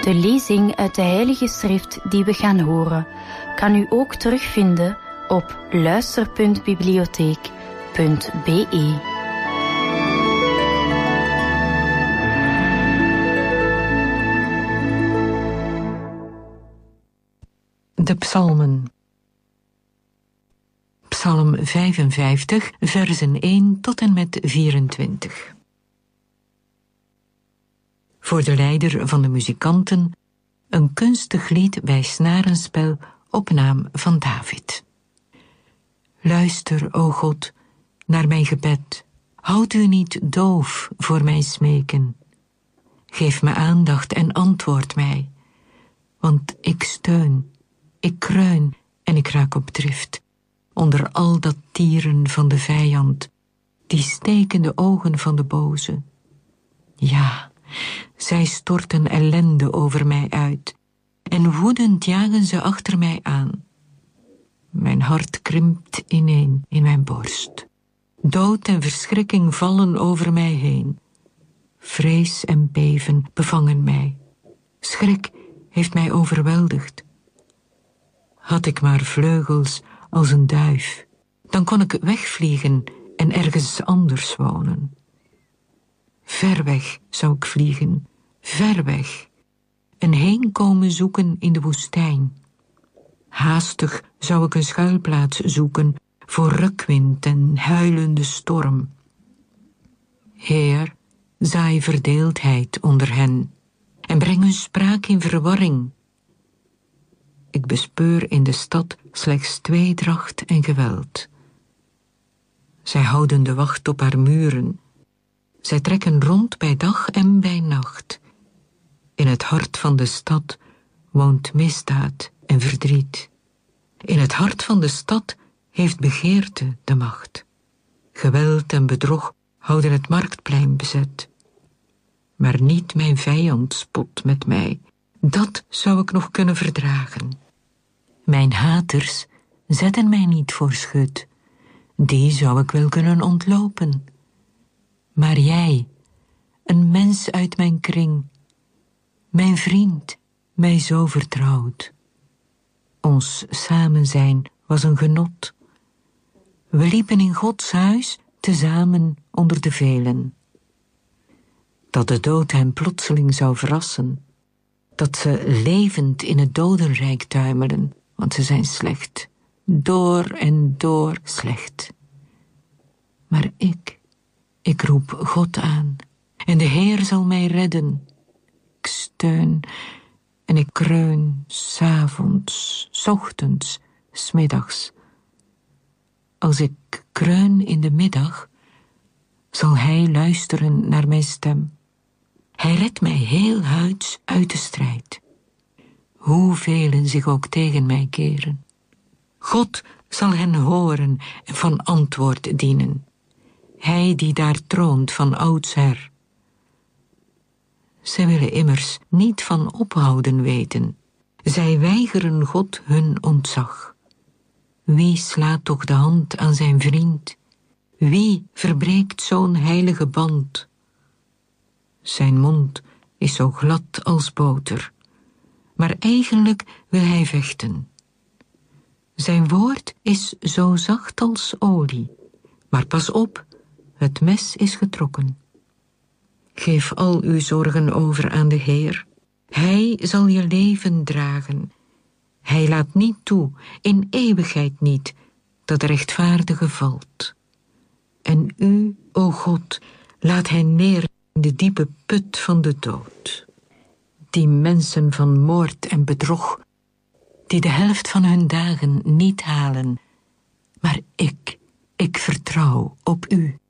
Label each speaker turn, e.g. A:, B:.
A: De lezing uit de Heilige Schrift die we gaan horen, kan u ook terugvinden op luister.bibliotheek.be.
B: De psalmen. Psalm 55, versen 1 tot en met 24. Voor de leider van de muzikanten een kunstig lied bij snarenspel op naam van David. Luister, o God, naar mijn gebed. Houd u niet doof voor mijn smeken. Geef me aandacht en antwoord mij, want ik steun, ik kreun en ik raak op drift onder al dat tieren van de vijand, die stekende ogen van de boze. Ja, zij storten ellende over mij uit, en woedend jagen ze achter mij aan. Mijn hart krimpt ineen in mijn borst. Dood en verschrikking vallen over mij heen. Vrees en beven bevangen mij. Schrik heeft mij overweldigd. Had ik maar vleugels als een duif, dan kon ik wegvliegen en ergens anders wonen. Ver weg zou ik vliegen, ver weg, en heenkomen zoeken in de woestijn. Haastig zou ik een schuilplaats zoeken voor rukwind en huilende storm. Heer, zaai verdeeldheid onder hen en breng hun spraak in verwarring. Ik bespeur in de stad slechts tweedracht en geweld. Zij houden de wacht op haar muren. Zij trekken rond bij dag en bij nacht. In het hart van de stad woont misdaad en verdriet. In het hart van de stad heeft begeerte de macht. Geweld en bedrog houden het marktplein bezet. Maar niet mijn vijand spot met mij. Dat zou ik nog kunnen verdragen. Mijn haters zetten mij niet voor schut. Die zou ik wel kunnen ontlopen. Maar jij, een mens uit mijn kring, mijn vriend, mij zo vertrouwd. Ons samenzijn was een genot. We liepen in Gods huis tezamen onder de velen. Dat de dood hen plotseling zou verrassen, dat ze levend in het dodenrijk tuimelen, want ze zijn slecht, door en door slecht. Maar ik roep God aan, en de Heer zal mij redden. Ik steun en ik kreun, 's avonds, 's ochtends, 's middags. Als ik kreun in de middag, zal Hij luisteren naar mijn stem. Hij redt mij heel huids uit de strijd, hoevelen zich ook tegen mij keren. God zal hen horen en van antwoord dienen. Hij die daar troont van oudsher. Zij willen immers niet van ophouden weten. Zij weigeren God hun ontzag. Wie slaat toch de hand aan zijn vriend? Wie verbreekt zo'n heilige band? Zijn mond is zo glad als boter, maar eigenlijk wil hij vechten. Zijn woord is zo zacht als olie, maar pas op, het mes is getrokken. Geef al uw zorgen over aan de Heer. Hij zal je leven dragen. Hij laat niet toe, in eeuwigheid niet, dat de rechtvaardige valt. En u, o God, laat hen neer in de diepe put van de dood. Die mensen van moord en bedrog, die de helft van hun dagen niet halen. Maar ik vertrouw op u.